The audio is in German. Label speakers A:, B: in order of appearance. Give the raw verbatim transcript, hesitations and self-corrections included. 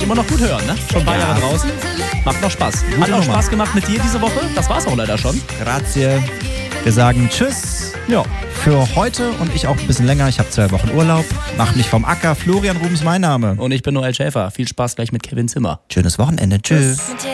A: immer noch gut hören, ne? Schon ein paar
B: Ja.
A: Jahre draußen. Macht noch Spaß.
B: Gute
A: Hat auch
B: Nummer.
A: Spaß gemacht mit dir diese Woche. Das war's auch leider schon.
B: Grazie. Wir sagen Tschüss. Ja, für heute und ich auch ein bisschen länger. Ich habe zwei Wochen Urlaub. Mach mich vom Acker. Florian Rubens mein Name.
A: Und ich bin Noel Schäfer. Viel Spaß gleich mit Kevin Zimmer.
B: Schönes Wochenende. Tschüss.